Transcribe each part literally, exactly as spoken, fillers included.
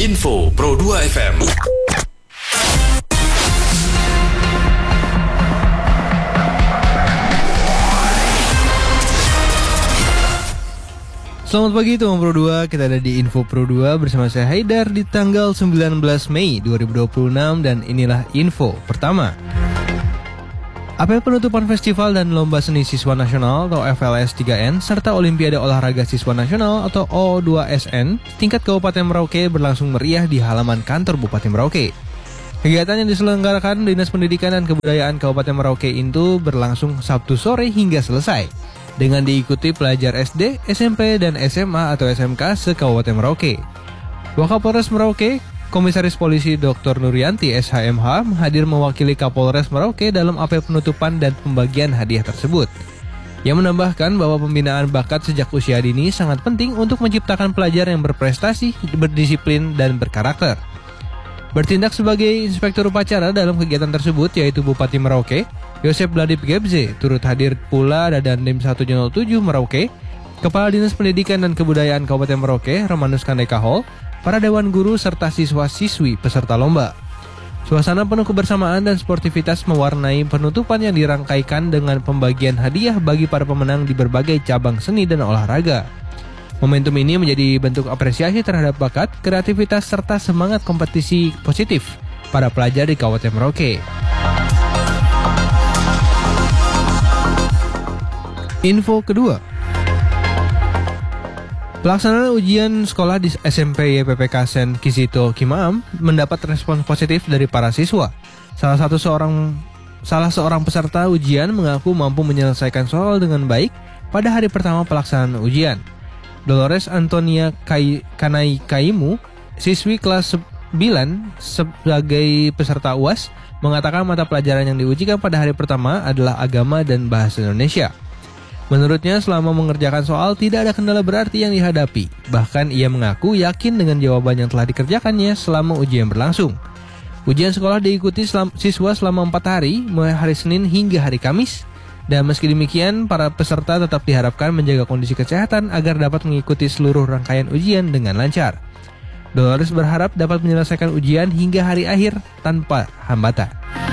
Info Pro dua F M. Selamat pagi teman Pro dua, kita ada di Info Pro dua bersama saya Haidar di tanggal sembilan belas Mei dua ribu dua puluh enam dan inilah info pertama. Apel penutupan Festival dan Lomba Seni Siswa Nasional atau F L S tiga N serta Olimpiade Olahraga Siswa Nasional atau O dua S N tingkat Kabupaten Merauke berlangsung meriah di halaman kantor Bupati Merauke. Kegiatan yang diselenggarakan Dinas Pendidikan dan Kebudayaan Kabupaten Merauke itu berlangsung Sabtu sore hingga selesai, dengan diikuti pelajar S D, S M P, dan S M A atau S M K se-Kabupaten Merauke. Wakapolres Merauke, Komisaris Polisi Doktor Nurianti S H M H hadir mewakili Kapolres Merauke dalam apel penutupan dan pembagian hadiah tersebut. Yang menambahkan bahwa pembinaan bakat sejak usia dini sangat penting untuk menciptakan pelajar yang berprestasi, berdisiplin, dan berkarakter. Bertindak sebagai inspektur upacara dalam kegiatan tersebut yaitu Bupati Merauke, Yosep Bladip Gebze, turut hadir pula Dadandim satu nol tujuh Merauke, Kepala Dinas Pendidikan dan Kebudayaan Kabupaten Merauke, Romanus Kandeka Hall, para dewan guru serta siswa-siswi peserta lomba. Suasana penuh kebersamaan dan sportivitas mewarnai penutupan yang dirangkaikan dengan pembagian hadiah bagi para pemenang di berbagai cabang seni dan olahraga. Momentum ini menjadi bentuk apresiasi terhadap bakat, kreativitas, serta semangat kompetisi positif para pelajar di Kabupaten Merauke. Info kedua, pelaksanaan ujian sekolah di S M P Y P P K Sen Kisito Kimaam mendapat respon positif dari para siswa. Salah satu seorang salah seorang peserta ujian mengaku mampu menyelesaikan soal dengan baik pada hari pertama pelaksanaan ujian. Dolores Antonia Kai, Kanai Kaimu, siswi kelas sembilan sebagai peserta U A S, mengatakan mata pelajaran yang diujikan pada hari pertama adalah agama dan bahasa Indonesia. Menurutnya selama mengerjakan soal tidak ada kendala berarti yang dihadapi. Bahkan ia mengaku yakin dengan jawaban yang telah dikerjakannya selama ujian berlangsung. Ujian sekolah diikuti selam, siswa selama empat hari, mulai hari Senin hingga hari Kamis. Dan meski demikian, para peserta tetap diharapkan menjaga kondisi kesehatan agar dapat mengikuti seluruh rangkaian ujian dengan lancar. Dolores berharap dapat menyelesaikan ujian hingga hari akhir tanpa hambatan.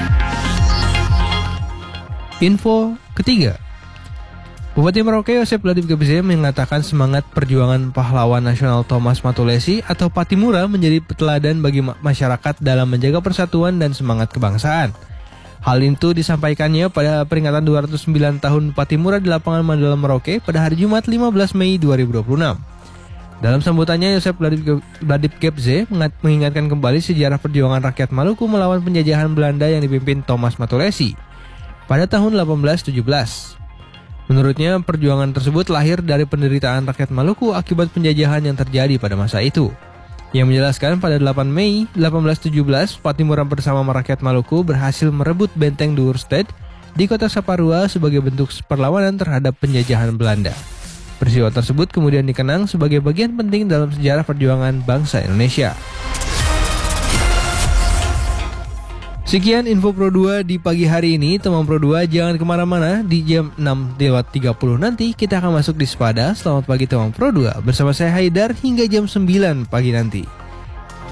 Info ketiga, Bupati Merauke Yosep Bladip Gebze mengatakan semangat perjuangan pahlawan nasional Thomas Matulesi atau Patimura menjadi teladan bagi masyarakat dalam menjaga persatuan dan semangat kebangsaan. Hal itu disampaikannya pada peringatan dua ratus sembilan tahun Patimura di lapangan Mandala Merauke pada hari Jumat lima belas Mei dua ribu dua puluh enam. Dalam sambutannya, Yosep Bladip Gebze mengingatkan kembali sejarah perjuangan rakyat Maluku melawan penjajahan Belanda yang dipimpin Thomas Matulesi pada tahun delapan belas tujuh belas. Menurutnya, perjuangan tersebut lahir dari penderitaan rakyat Maluku akibat penjajahan yang terjadi pada masa itu. Yang menjelaskan pada delapan Mei delapan belas tujuh belas, Patimura bersama rakyat Maluku berhasil merebut benteng Duurstede di kota Saparua sebagai bentuk perlawanan terhadap penjajahan Belanda. Peristiwa tersebut kemudian dikenang sebagai bagian penting dalam sejarah perjuangan bangsa Indonesia. Sekian Info Pro dua di pagi hari ini, teman Pro dua jangan kemana-mana, di jam enam lewat tiga puluh nanti kita akan masuk di Sepada. Selamat pagi teman Pro dua, bersama saya Haidar hingga jam sembilan pagi nanti.